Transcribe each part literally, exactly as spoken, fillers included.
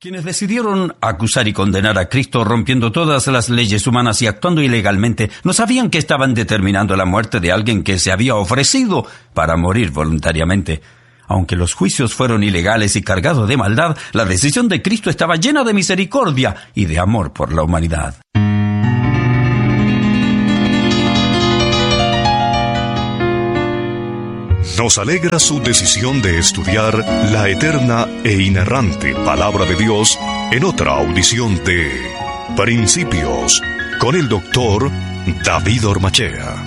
Quienes decidieron acusar y condenar a Cristo rompiendo todas las leyes humanas y actuando ilegalmente, no sabían que estaban determinando la muerte de alguien que se había ofrecido para morir voluntariamente. Aunque los juicios fueron ilegales y cargados de maldad, la decisión de Cristo estaba llena de misericordia y de amor por la humanidad. Nos alegra su decisión de estudiar la eterna e inerrante Palabra de Dios en otra audición de Principios con el doctor David Ormachea.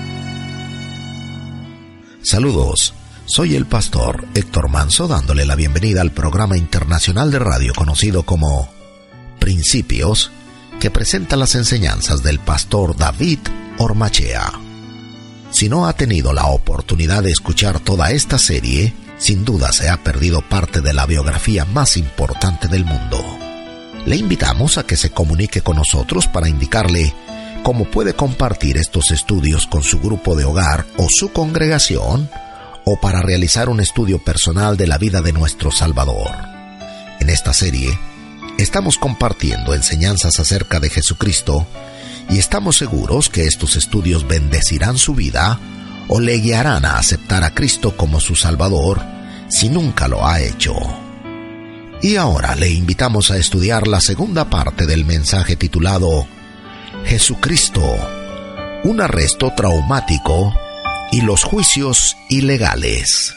Saludos, soy el pastor Héctor Manso dándole la bienvenida al programa internacional de radio conocido como Principios, que presenta las enseñanzas del pastor David Ormachea. Si no ha tenido la oportunidad de escuchar toda esta serie, sin duda se ha perdido parte de la biografía más importante del mundo. Le invitamos a que se comunique con nosotros para indicarle cómo puede compartir estos estudios con su grupo de hogar o su congregación, o para realizar un estudio personal de la vida de nuestro Salvador. En esta serie, estamos compartiendo enseñanzas acerca de Jesucristo, y estamos seguros que estos estudios bendecirán su vida o le guiarán a aceptar a Cristo como su Salvador si nunca lo ha hecho. Y ahora le invitamos a estudiar la segunda parte del mensaje titulado Jesucristo, un arresto traumático y los juicios ilegales.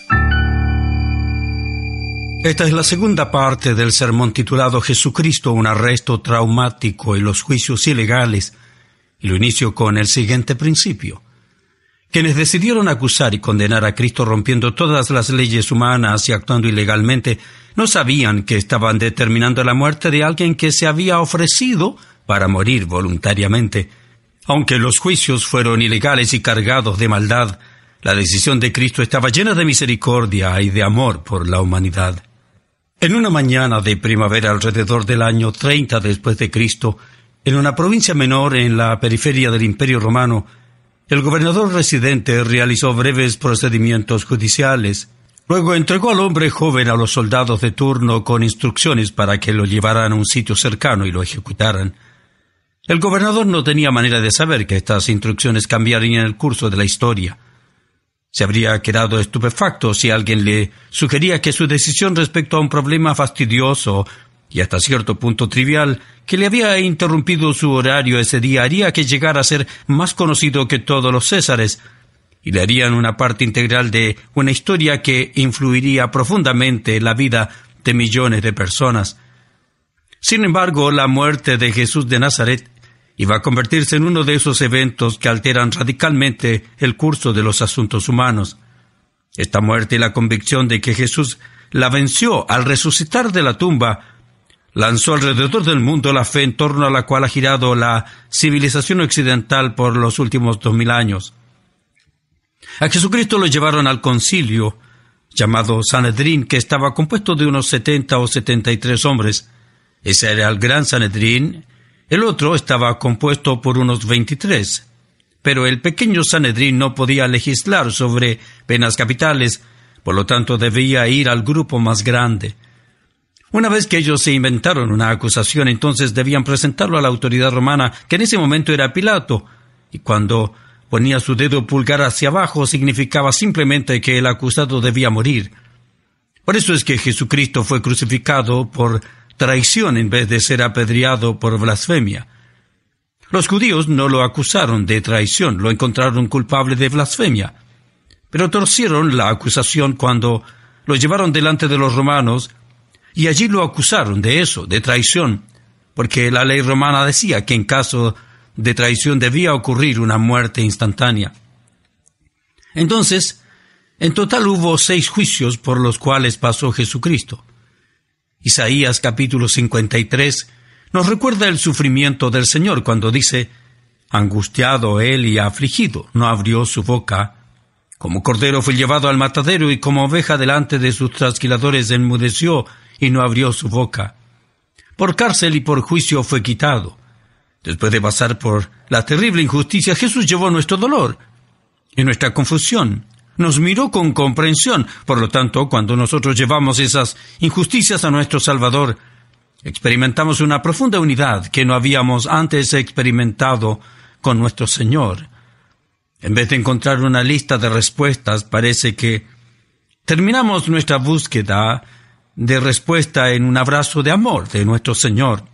Esta es la segunda parte del sermón titulado Jesucristo, un arresto traumático y los juicios ilegales. Y lo inicio con el siguiente principio. Quienes decidieron acusar y condenar a Cristo rompiendo todas las leyes humanas y actuando ilegalmente, no sabían que estaban determinando la muerte de alguien que se había ofrecido para morir voluntariamente. Aunque los juicios fueron ilegales y cargados de maldad, la decisión de Cristo estaba llena de misericordia y de amor por la humanidad. En una mañana de primavera alrededor del año treinta después de Cristo, en una provincia menor en la periferia del Imperio Romano, el gobernador residente realizó breves procedimientos judiciales. Luego entregó al hombre joven a los soldados de turno con instrucciones para que lo llevaran a un sitio cercano y lo ejecutaran. El gobernador no tenía manera de saber que estas instrucciones cambiarían el curso de la historia. Se habría quedado estupefacto si alguien le sugería que su decisión respecto a un problema fastidioso y hasta cierto punto trivial, que le había interrumpido su horario ese día, haría que llegara a ser más conocido que todos los césares, y le harían una parte integral de una historia que influiría profundamente en la vida de millones de personas. Sin embargo, la muerte de Jesús de Nazaret iba a convertirse en uno de esos eventos que alteran radicalmente el curso de los asuntos humanos. Esta muerte y la convicción de que Jesús la venció al resucitar de la tumba lanzó alrededor del mundo la fe en torno a la cual ha girado la civilización occidental por los últimos dos mil años. A Jesucristo lo llevaron al concilio, llamado Sanedrín, que estaba compuesto de unos setenta o setenta y tres hombres. Ese era el gran Sanedrín. El otro estaba compuesto por unos veintitrés. Pero el pequeño Sanedrín no podía legislar sobre penas capitales, por lo tanto debía ir al grupo más grande. Una vez que ellos se inventaron una acusación, entonces debían presentarlo a la autoridad romana, que en ese momento era Pilato, y cuando ponía su dedo pulgar hacia abajo significaba simplemente que el acusado debía morir. Por eso es que Jesucristo fue crucificado por traición en vez de ser apedreado por blasfemia. Los judíos no lo acusaron de traición, lo encontraron culpable de blasfemia, pero torcieron la acusación cuando lo llevaron delante de los romanos, y allí lo acusaron de eso, de traición, porque la ley romana decía que en caso de traición debía ocurrir una muerte instantánea. Entonces, en total hubo seis juicios por los cuales pasó Jesucristo. Isaías capítulo cincuenta y tres nos recuerda el sufrimiento del Señor cuando dice: angustiado él y afligido, no abrió su boca. Como cordero fue llevado al matadero y como oveja delante de sus trasquiladores enmudeció y no abrió su boca. Por cárcel y por juicio fue quitado. Después de pasar por la terrible injusticia, Jesús llevó nuestro dolor y nuestra confusión. Nos miró con comprensión. Por lo tanto, cuando nosotros llevamos esas injusticias a nuestro Salvador, Experimentamos una profunda unidad que no habíamos antes experimentado con nuestro Señor. En vez de encontrar una lista de respuestas, parece que terminamos nuestra búsqueda de respuesta en un abrazo de amor de nuestro Señor.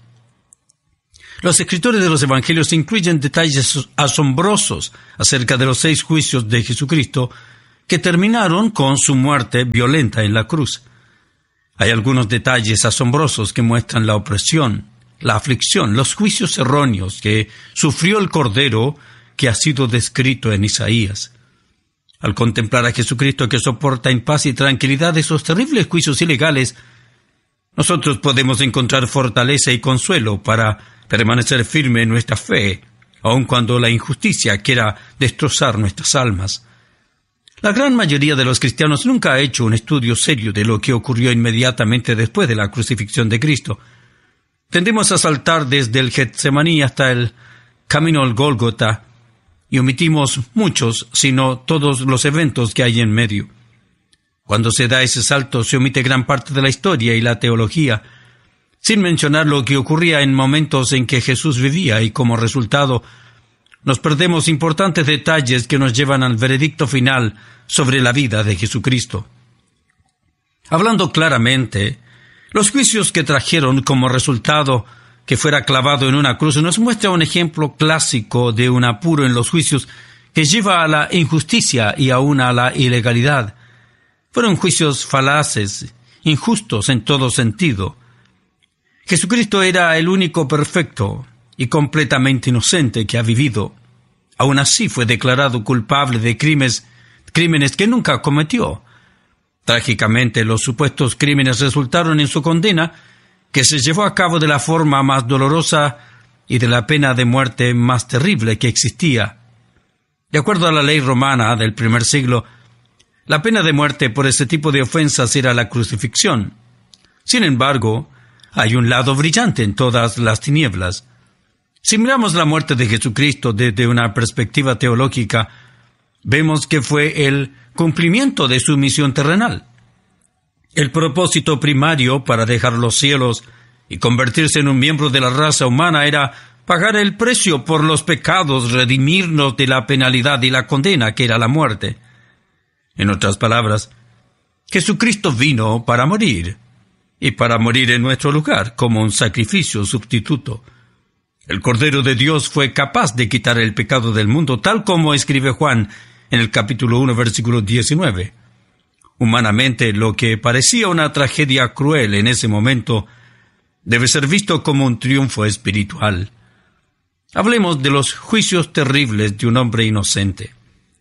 Los escritores de los Evangelios incluyen detalles asombrosos acerca de los seis juicios de Jesucristo que terminaron con su muerte violenta en la cruz. Hay algunos detalles asombrosos que muestran la opresión, la aflicción, los juicios erróneos que sufrió el Cordero que ha sido descrito en Isaías. Al contemplar a Jesucristo que soporta en paz y tranquilidad esos terribles juicios ilegales, nosotros podemos encontrar fortaleza y consuelo para permanecer firme en nuestra fe, aun cuando la injusticia quiera destrozar nuestras almas. La gran mayoría de los cristianos nunca ha hecho un estudio serio de lo que ocurrió inmediatamente después de la crucifixión de Cristo. Tendemos a saltar desde el Getsemaní hasta el camino al Gólgota y omitimos muchos, sino todos los eventos que hay en medio. Cuando se da ese salto, se omite gran parte de la historia y la teología, sin mencionar lo que ocurría en momentos en que Jesús vivía, y como resultado nos perdemos importantes detalles que nos llevan al veredicto final sobre la vida de Jesucristo. Hablando claramente, los juicios que trajeron como resultado que fuera clavado en una cruz nos muestra un ejemplo clásico de un apuro en los juicios que lleva a la injusticia y aún a la ilegalidad. Fueron juicios falaces, injustos en todo sentido. Jesucristo era el único perfecto y completamente inocente que ha vivido. Aún así fue declarado culpable de crímenes, crímenes que nunca cometió. Trágicamente, los supuestos crímenes resultaron en su condena, que se llevó a cabo de la forma más dolorosa y de la pena de muerte más terrible que existía. De acuerdo a la ley romana del primer siglo, la pena de muerte por ese tipo de ofensas era la crucifixión. Sin embargo, hay un lado brillante en todas las tinieblas. Si miramos la muerte de Jesucristo desde una perspectiva teológica, vemos que fue el cumplimiento de su misión terrenal. El propósito primario para dejar los cielos y convertirse en un miembro de la raza humana era pagar el precio por los pecados, redimirnos de la penalidad y la condena que era la muerte. En otras palabras, Jesucristo vino para morir, y para morir en nuestro lugar como un sacrificio sustituto. El Cordero de Dios fue capaz de quitar el pecado del mundo, tal como escribe Juan en el capítulo uno, versículo diecinueve. Humanamente, lo que parecía una tragedia cruel en ese momento debe ser visto como un triunfo espiritual. Hablemos de los juicios terribles de un hombre inocente.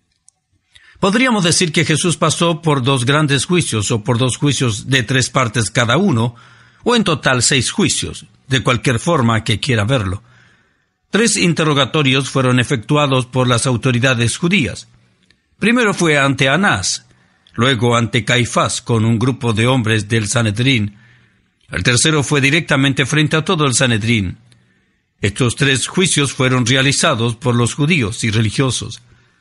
Podríamos decir que Jesús pasó por dos grandes juicios, o por dos juicios de tres partes cada uno, o en total seis juicios, de cualquier forma que quiera verlo. Tres interrogatorios fueron efectuados por las autoridades judías. Primero fue ante Anás, luego ante Caifás con un grupo de hombres del Sanedrín. El tercero fue directamente frente a todo el Sanedrín. Estos tres juicios fueron realizados por los judíos y religiosos.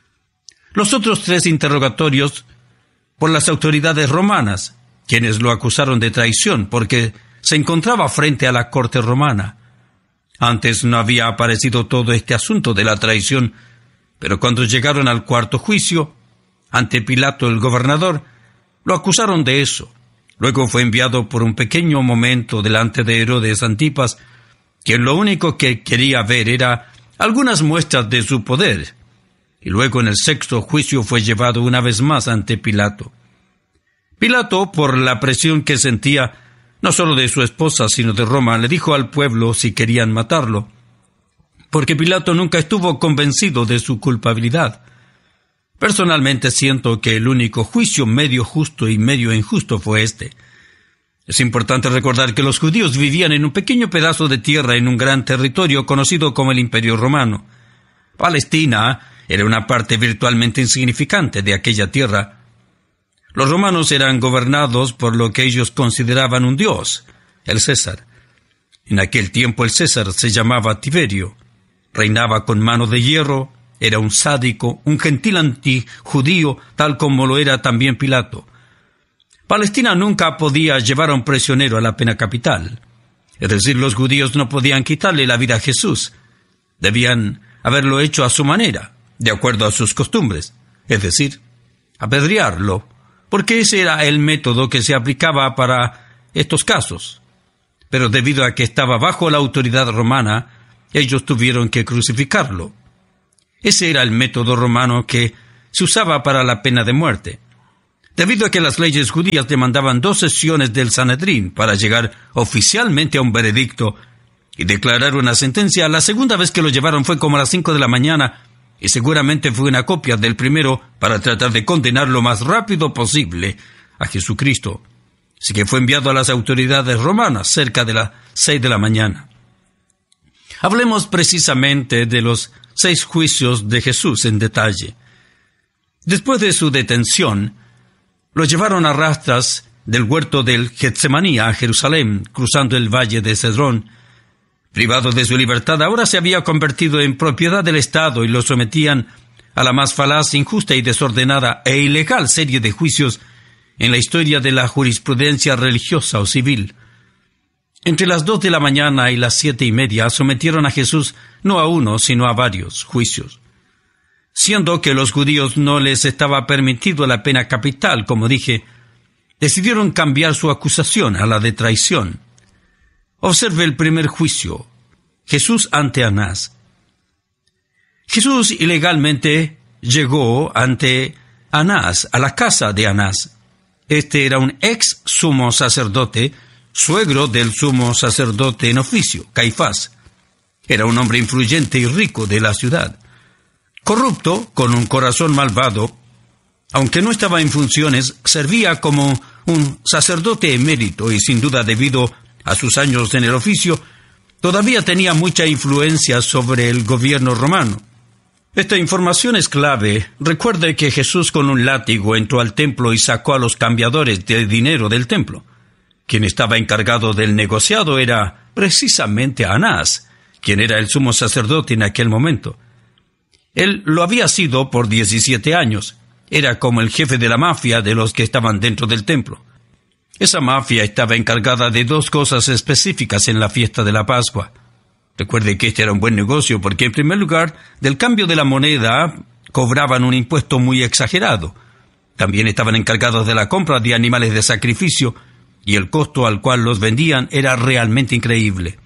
Los otros tres interrogatorios por las autoridades romanas, quienes lo acusaron de traición porque se encontraba frente a la corte romana. Antes no había aparecido todo este asunto de la traición, pero cuando llegaron al cuarto juicio, ante Pilato el gobernador, lo acusaron de eso. Luego fue enviado por un pequeño momento delante de Herodes Antipas, quien lo único que quería ver era algunas muestras de su poder. Y luego en el sexto juicio fue llevado una vez más ante Pilato. Pilato, por la presión que sentía, no solo de su esposa, sino de Roma, le dijo al pueblo si querían matarlo, porque Pilato nunca estuvo convencido de su culpabilidad. Personalmente siento que el único juicio medio justo y medio injusto fue este. Es importante recordar que los judíos vivían en un pequeño pedazo de tierra en un gran territorio conocido como el Imperio Romano. Palestina era una parte virtualmente insignificante de aquella tierra. Los romanos eran gobernados por lo que ellos consideraban un dios, el César. En aquel tiempo el César se llamaba Tiberio. Reinaba con mano de hierro, era un sádico, un gentil antijudío, tal como lo era también Pilato. Palestina nunca podía llevar a un prisionero a la pena capital. Es decir, los judíos no podían quitarle la vida a Jesús. Debían haberlo hecho a su manera, de acuerdo a sus costumbres, es decir, apedrearlo, porque ese era el método que se aplicaba para estos casos. Pero debido a que estaba bajo la autoridad romana, ellos tuvieron que crucificarlo. Ese era el método romano que se usaba para la pena de muerte. Debido a que las leyes judías demandaban dos sesiones del Sanedrín para llegar oficialmente a un veredicto y declarar una sentencia, la segunda vez que lo llevaron fue como a las cinco de la mañana, y seguramente fue una copia del primero para tratar de condenar lo más rápido posible a Jesucristo. Así que fue enviado a las autoridades romanas cerca de las seis de la mañana. Hablemos precisamente de los seis juicios de Jesús en detalle. Después de su detención, lo llevaron a rastras del huerto del Getsemaní a Jerusalén, cruzando el valle de Cedrón. Privado de su libertad, ahora se había convertido en propiedad del Estado y lo sometían a la más falaz, injusta y desordenada e ilegal serie de juicios en la historia de la jurisprudencia religiosa o civil. Entre las dos de la mañana y las siete y media sometieron a Jesús no a uno, sino a varios juicios. Siendo que los judíos no les estaba permitido la pena capital, como dije, decidieron cambiar su acusación a la de traición. Observe el primer juicio. Jesús ante Anás. Jesús ilegalmente llegó ante Anás, a la casa de Anás. Este era un ex sumo sacerdote, suegro del sumo sacerdote en oficio, Caifás. Era un hombre influyente y rico de la ciudad. Corrupto, con un corazón malvado, aunque no estaba en funciones, servía como un sacerdote emérito y sin duda debido a sus años en el oficio, todavía tenía mucha influencia sobre el gobierno romano. Esta información es clave. Recuerde que Jesús con un látigo entró al templo y sacó a los cambiadores de dinero del templo. Quien estaba encargado del negociado era precisamente Anás, quien era el sumo sacerdote en aquel momento. Él lo había sido por diecisiete años. Era como el jefe de la mafia de los que estaban dentro del templo. Esa mafia estaba encargada de dos cosas específicas en la fiesta de la Pascua. Recuerde que este era un buen negocio porque, en primer lugar, del cambio de la moneda cobraban un impuesto muy exagerado. También estaban encargados de la compra de animales de sacrificio y el costo al cual los vendían era realmente increíble.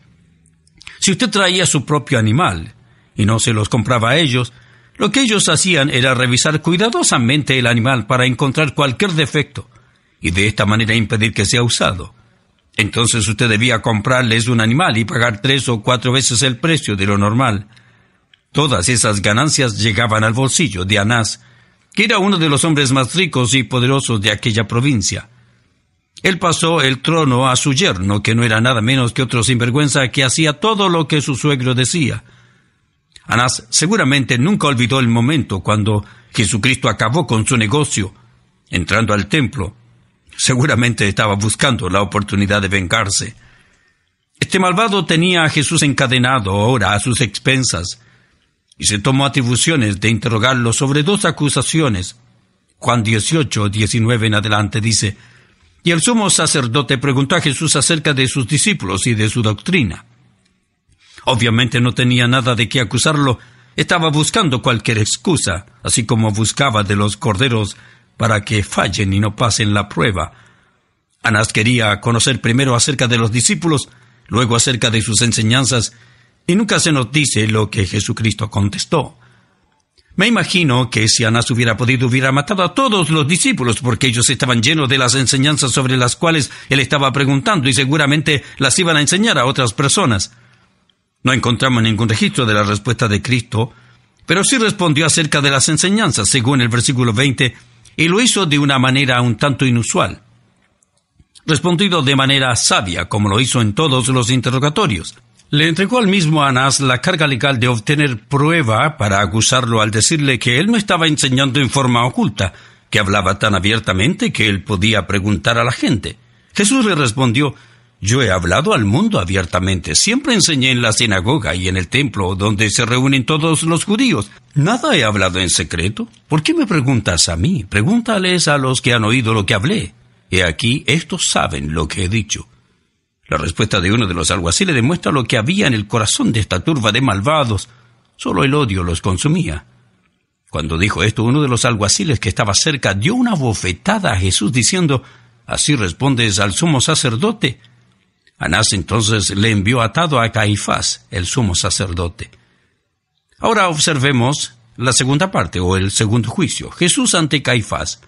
Si usted traía su propio animal y no se los compraba a ellos, lo que ellos hacían era revisar cuidadosamente el animal para encontrar cualquier defecto y de esta manera impedir que sea usado. Entonces usted debía comprarles un animal y pagar tres o cuatro veces el precio de lo normal. Todas esas ganancias llegaban al bolsillo de Anás, que era uno de los hombres más ricos y poderosos de aquella provincia. Él pasó el trono a su yerno, que no era nada menos que otro sinvergüenza que hacía todo lo que su suegro decía. Anás seguramente nunca olvidó el momento cuando Jesucristo acabó con su negocio, entrando al templo. Seguramente estaba buscando la oportunidad de vengarse. Este malvado tenía a Jesús encadenado ahora a sus expensas y se tomó atribuciones de interrogarlo sobre dos acusaciones. Juan dieciocho, diecinueve en adelante dice: y el sumo sacerdote preguntó a Jesús acerca de sus discípulos y de su doctrina. Obviamente no tenía nada de qué acusarlo. Estaba buscando cualquier excusa, así como buscaba de los corderos para que fallen y no pasen la prueba. Anás quería conocer primero acerca de los discípulos, luego acerca de sus enseñanzas, y nunca se nos dice lo que Jesucristo contestó. Me imagino que si Anás hubiera podido, hubiera matado a todos los discípulos, porque ellos estaban llenos de las enseñanzas sobre las cuales él estaba preguntando y seguramente las iban a enseñar a otras personas. No encontramos ningún registro de la respuesta de Cristo, pero sí respondió acerca de las enseñanzas, según el versículo veinte, y lo hizo de una manera un tanto inusual. Respondido de manera sabia, como lo hizo en todos los interrogatorios. Le entregó al mismo Anás la carga legal de obtener prueba para acusarlo al decirle que él no estaba enseñando en forma oculta, que hablaba tan abiertamente que él podía preguntar a la gente. Jesús le respondió: yo he hablado al mundo abiertamente. Siempre enseñé en la sinagoga y en el templo donde se reúnen todos los judíos. Nada he hablado en secreto. ¿Por qué me preguntas a mí? Pregúntales a los que han oído lo que hablé. He aquí, estos saben lo que he dicho. La respuesta de uno de los alguaciles demuestra lo que había en el corazón de esta turba de malvados. Solo el odio los consumía. Cuando dijo esto, uno de los alguaciles que estaba cerca dio una bofetada a Jesús diciendo: «¿Así respondes al sumo sacerdote?». Anás entonces le envió atado a Caifás, el sumo sacerdote. Ahora observemos la segunda parte, o el segundo juicio. Jesús ante Caifás.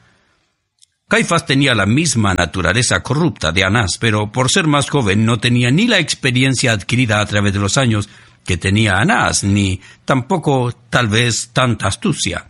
Caifás tenía la misma naturaleza corrupta de Anás, pero por ser más joven no tenía ni la experiencia adquirida a través de los años que tenía Anás, ni tampoco tal vez tanta astucia.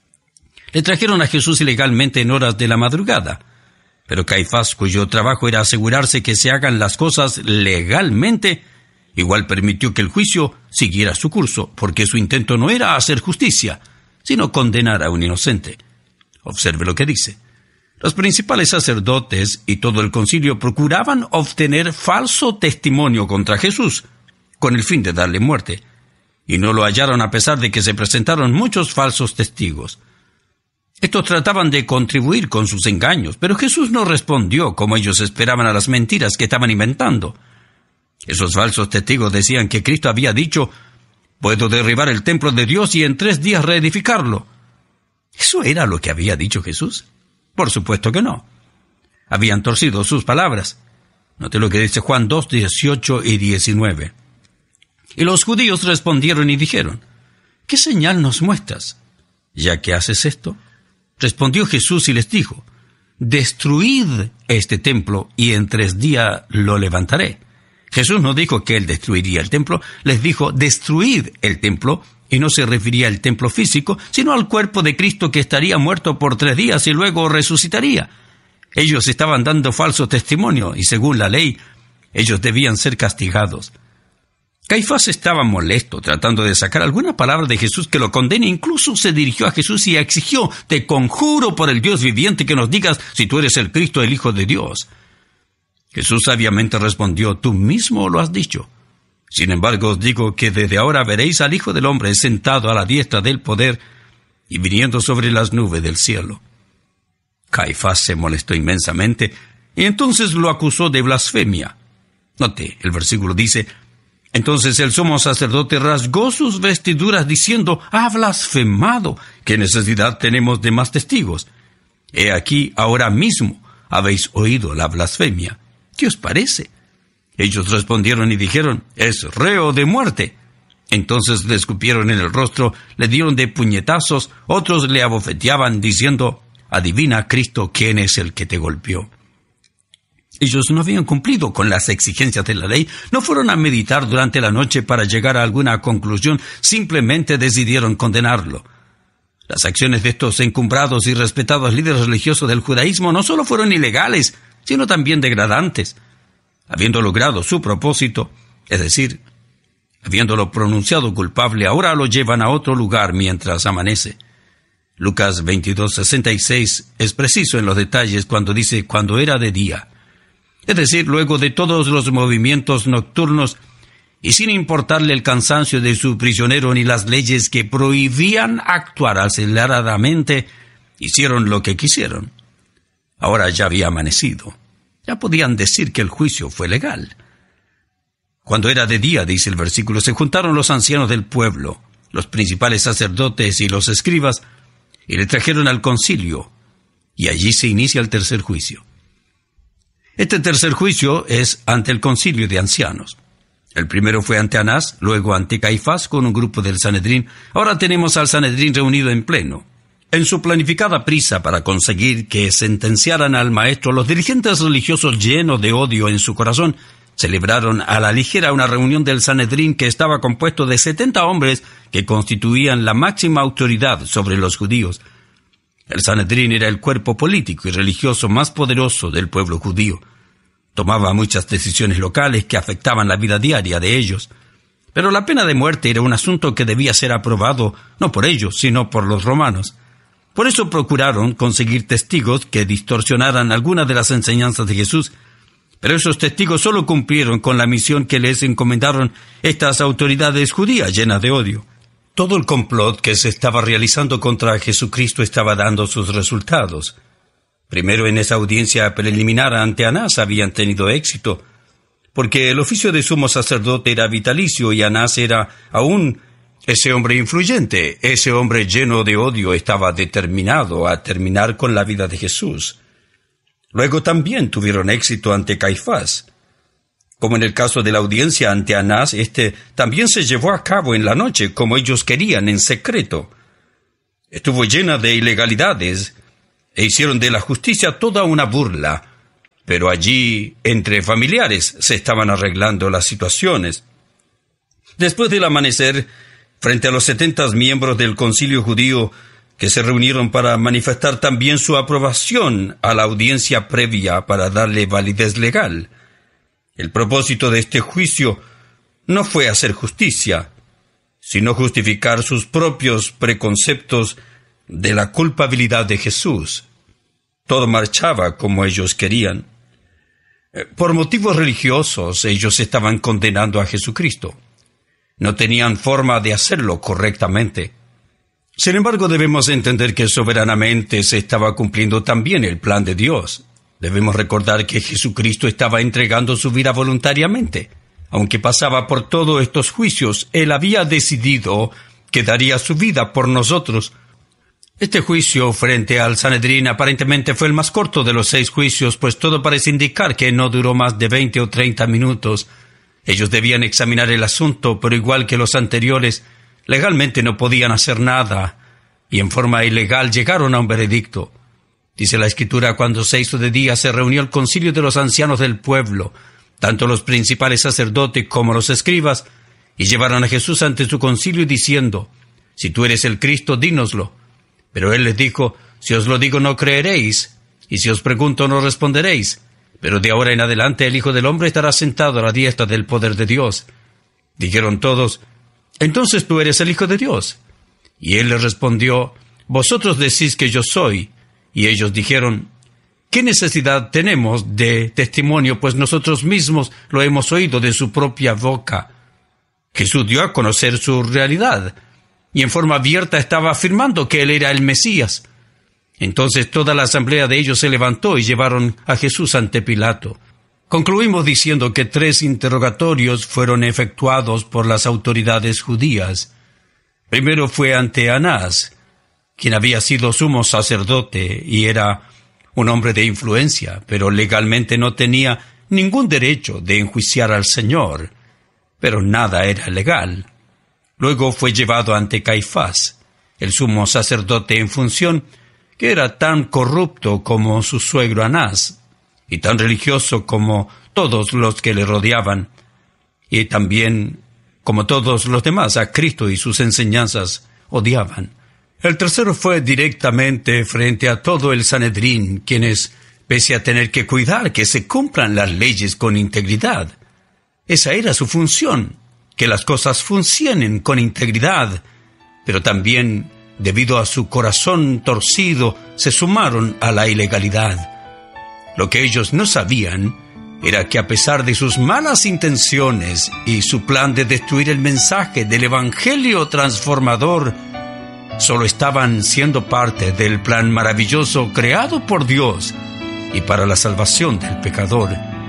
Le trajeron a Jesús ilegalmente en horas de la madrugada, pero Caifás, cuyo trabajo era asegurarse que se hagan las cosas legalmente, igual permitió que el juicio siguiera su curso, porque su intento no era hacer justicia, sino condenar a un inocente. Observe lo que dice. Los principales sacerdotes y todo el concilio procuraban obtener falso testimonio contra Jesús, con el fin de darle muerte, y no lo hallaron a pesar de que se presentaron muchos falsos testigos. Estos trataban de contribuir con sus engaños, pero Jesús no respondió como ellos esperaban a las mentiras que estaban inventando. Esos falsos testigos decían que Cristo había dicho: «Puedo derribar el templo de Dios y en tres días reedificarlo». ¿Eso era lo que había dicho Jesús? Por supuesto que no. Habían torcido sus palabras. Note lo que dice Juan dos, dieciocho y diecinueve. Y los judíos respondieron y dijeron: «¿Qué señal nos muestras, ya que haces esto?». Respondió Jesús y les dijo: «Destruid este templo y en tres días lo levantaré». Jesús no dijo que él destruiría el templo, les dijo: «Destruid el templo», y no se refería al templo físico, sino al cuerpo de Cristo que estaría muerto por tres días y luego resucitaría. Ellos estaban dando falso testimonio y según la ley, ellos debían ser castigados. Caifás estaba molesto, tratando de sacar alguna palabra de Jesús que lo condene. Incluso se dirigió a Jesús y exigió: «Te conjuro por el Dios viviente que nos digas si tú eres el Cristo, el Hijo de Dios». Jesús sabiamente respondió: «Tú mismo lo has dicho. Sin embargo, os digo que desde ahora veréis al Hijo del Hombre sentado a la diestra del poder y viniendo sobre las nubes del cielo». Caifás se molestó inmensamente y entonces lo acusó de blasfemia. Note, el versículo dice: «Entonces el sumo sacerdote rasgó sus vestiduras diciendo: «Ha blasfemado. ¿Qué necesidad tenemos de más testigos? He aquí, ahora mismo habéis oído la blasfemia. ¿Qué os parece?». Ellos respondieron y dijeron: «Es reo de muerte». Entonces le escupieron en el rostro, le dieron de puñetazos, otros le abofeteaban diciendo: «Adivina, Cristo, quién es el que te golpeó». Ellos no habían cumplido con las exigencias de la ley, no fueron a meditar durante la noche para llegar a alguna conclusión, simplemente decidieron condenarlo. Las acciones de estos encumbrados y respetados líderes religiosos del judaísmo no solo fueron ilegales, sino también degradantes. Habiendo logrado su propósito, es decir, habiéndolo pronunciado culpable, ahora lo llevan a otro lugar mientras amanece. Lucas veintidós, sesenta y seis es preciso en los detalles cuando dice: «cuando era de día». Es decir, luego de todos los movimientos nocturnos y sin importarle el cansancio de su prisionero ni las leyes que prohibían actuar aceleradamente, hicieron lo que quisieron. Ahora ya había amanecido. Ya podían decir que el juicio fue legal. Cuando era de día, dice el versículo, se juntaron los ancianos del pueblo, los principales sacerdotes y los escribas, y le trajeron al concilio, y allí se inicia el tercer juicio. Este tercer juicio es ante el concilio de ancianos. El primero fue ante Anás, luego ante Caifás con un grupo del Sanedrín. Ahora tenemos al Sanedrín reunido en pleno. En su planificada prisa para conseguir que sentenciaran al maestro, los dirigentes religiosos llenos de odio en su corazón celebraron a la ligera una reunión del Sanedrín que estaba compuesto de setenta hombres que constituían la máxima autoridad sobre los judíos. El Sanedrín era el cuerpo político y religioso más poderoso del pueblo judío. Tomaba muchas decisiones locales que afectaban la vida diaria de ellos. Pero la pena de muerte era un asunto que debía ser aprobado no por ellos, sino por los romanos. Por eso procuraron conseguir testigos que distorsionaran algunas de las enseñanzas de Jesús. Pero esos testigos solo cumplieron con la misión que les encomendaron estas autoridades judías llenas de odio. Todo el complot que se estaba realizando contra Jesucristo estaba dando sus resultados. Primero, en esa audiencia preliminar ante Anás habían tenido éxito, porque el oficio de sumo sacerdote era vitalicio y Anás era aún ese hombre influyente. Ese hombre lleno de odio estaba determinado a terminar con la vida de Jesús. Luego también tuvieron éxito ante Caifás. Como en el caso de la audiencia ante Anás, este también se llevó a cabo en la noche, como ellos querían, en secreto. Estuvo llena de ilegalidades e hicieron de la justicia toda una burla. Pero allí, entre familiares, se estaban arreglando las situaciones. Después del amanecer, frente a los setenta miembros del concilio judío, que se reunieron para manifestar también su aprobación a la audiencia previa para darle validez legal. El propósito de este juicio no fue hacer justicia, sino justificar sus propios preconceptos de la culpabilidad de Jesús. Todo marchaba como ellos querían. Por motivos religiosos, ellos estaban condenando a Jesucristo. No tenían forma de hacerlo correctamente. Sin embargo, debemos entender que soberanamente se estaba cumpliendo también el plan de Dios. Debemos recordar que Jesucristo estaba entregando su vida voluntariamente. Aunque pasaba por todos estos juicios, Él había decidido que daría su vida por nosotros. Este juicio frente al Sanedrín aparentemente fue el más corto de los seis juicios, pues todo parece indicar que no duró más de veinte o treinta minutos. Ellos debían examinar el asunto, pero igual que los anteriores, legalmente no podían hacer nada, y en forma ilegal llegaron a un veredicto. Dice la Escritura, cuando se hizo de día se reunió el concilio de los ancianos del pueblo, tanto los principales sacerdotes como los escribas, y llevaron a Jesús ante su concilio diciendo, si tú eres el Cristo, dínoslo. Pero él les dijo, si os lo digo no creeréis, y si os pregunto no responderéis. Pero de ahora en adelante el Hijo del Hombre estará sentado a la diestra del poder de Dios. Dijeron todos, entonces tú eres el Hijo de Dios. Y él les respondió, vosotros decís que yo soy. Y ellos dijeron, ¿qué necesidad tenemos de testimonio? Pues nosotros mismos lo hemos oído de su propia boca. Jesús dio a conocer su realidad, y en forma abierta estaba afirmando que él era el Mesías. Entonces toda la asamblea de ellos se levantó y llevaron a Jesús ante Pilato. Concluimos diciendo que tres interrogatorios fueron efectuados por las autoridades judías. Primero fue ante Anás, quien había sido sumo sacerdote y era un hombre de influencia, pero legalmente no tenía ningún derecho de enjuiciar al Señor, pero nada era legal. Luego fue llevado ante Caifás, el sumo sacerdote en función, que era tan corrupto como su suegro Anás, y tan religioso como todos los que le rodeaban, y también, como todos los demás, a Cristo y sus enseñanzas odiaban. El tercero fue directamente frente a todo el Sanedrín, quienes, pese a tener que cuidar que se cumplan las leyes con integridad, esa era su función, que las cosas funcionen con integridad, pero también, debido a su corazón torcido, se sumaron a la ilegalidad. Lo que ellos no sabían era que a pesar de sus malas intenciones y su plan de destruir el mensaje del Evangelio transformador, solo estaban siendo parte del plan maravilloso creado por Dios y para la salvación del pecador.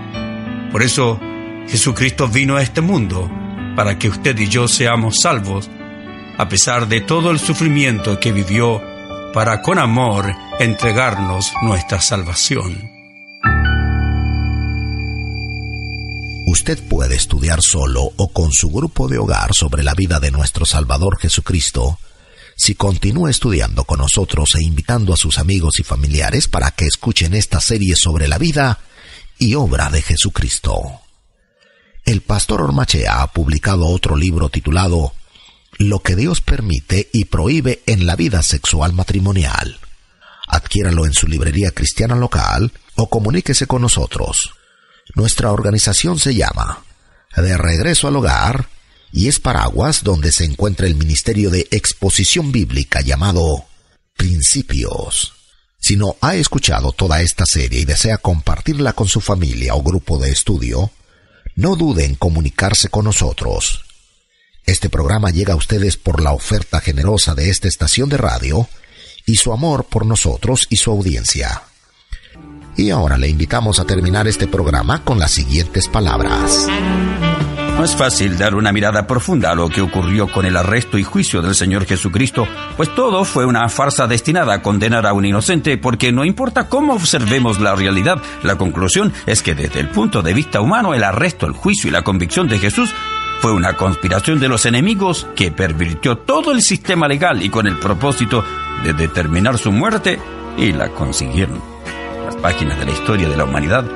Por eso, Jesucristo vino a este mundo para que usted y yo seamos salvos, a pesar de todo el sufrimiento que vivió, para con amor entregarnos nuestra salvación. Usted puede estudiar solo o con su grupo de hogar sobre la vida de nuestro Salvador Jesucristo si continúa estudiando con nosotros e invitando a sus amigos y familiares para que escuchen esta serie sobre la vida y obra de Jesucristo. El pastor Ormachea ha publicado otro libro titulado Lo que Dios permite y prohíbe en la vida sexual matrimonial. Adquiéralo en su librería cristiana local o comuníquese con nosotros. Nuestra organización se llama De Regreso al Hogar y es paraguas donde se encuentra el Ministerio de Exposición Bíblica llamado Principios. Si no ha escuchado toda esta serie y desea compartirla con su familia o grupo de estudio, no dude en comunicarse con nosotros. Este programa llega a ustedes por la oferta generosa de esta estación de radio y su amor por nosotros y su audiencia. Y ahora le invitamos a terminar este programa con las siguientes palabras. No es fácil dar una mirada profunda a lo que ocurrió con el arresto y juicio del Señor Jesucristo, pues todo fue una farsa destinada a condenar a un inocente, porque no importa cómo observemos la realidad, la conclusión es que desde el punto de vista humano el arresto, el juicio y la convicción de Jesús fue una conspiración de los enemigos que pervirtió todo el sistema legal y con el propósito de determinar su muerte, y la consiguieron. Las páginas de la historia de la humanidad